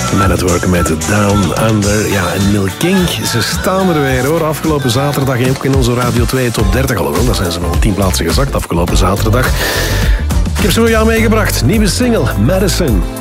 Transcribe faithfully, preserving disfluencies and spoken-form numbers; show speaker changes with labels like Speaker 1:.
Speaker 1: Man at Work met Down Under. Ja, en Milk King, ze staan er weer hoor. Afgelopen zaterdag ook in onze Radio twee Top dertig. Alhoewel, daar zijn ze nog tien plaatsen gezakt afgelopen zaterdag. Ik heb ze voor jou meegebracht. Nieuwe single, Madison.